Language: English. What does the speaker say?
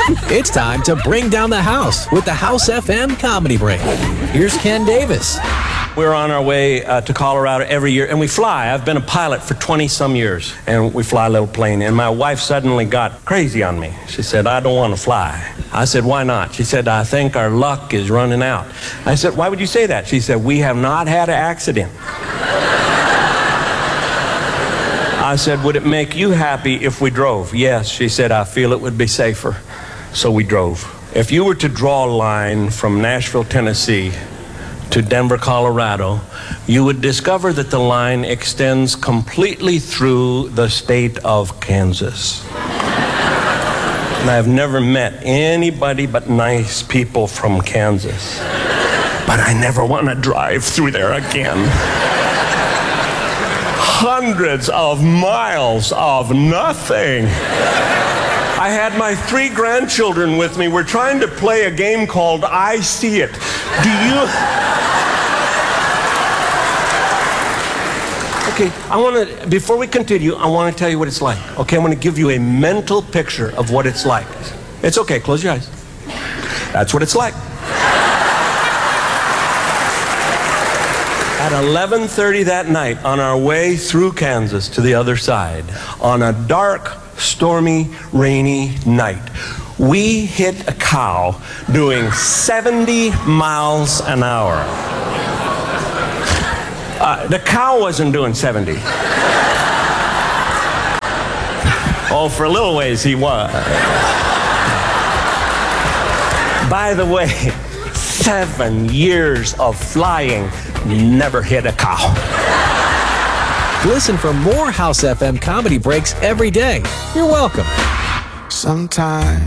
It's time to bring down the house with the House FM Comedy Break. Here's Ken Davis. We're on our way to Colorado every year, and we fly. I've been a pilot for 20-some years, and we fly a little plane. And my wife suddenly got crazy on me. She said, I don't want to fly. I said, why not? She said, I think our luck is running out. I said, why would you say that? She said, we have not had an accident. I said, would it make you happy if we drove? Yes. She said, I feel it would be safer. So we drove. If you were to draw a line from Nashville, Tennessee to Denver, Colorado, you would discover that the line extends completely through the state of Kansas. And I've never met anybody but nice people from Kansas. But I never want to drive through there again. Hundreds of miles of nothing. I had my 3 grandchildren with me. We're trying to play a game called I See It. Do you... Okay, before we continue, I want to tell you what it's like. Okay, I'm going to give you a mental picture of what it's like. It's okay, close your eyes. That's what it's like. At 11:30 that night, on our way through Kansas to the other side, on a dark, stormy, rainy night, we hit a cow doing 70 miles an hour. The cow wasn't doing 70. Oh, for a little ways he was. By the way, 7 years of flying, never hit a cow. Listen for more House FM Comedy Breaks every day. You're welcome. Sometimes